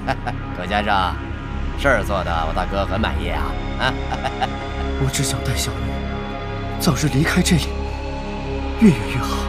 葛先生，事儿做的我大哥很满意啊！ 我只想带小玉早日离开这里，越远越好。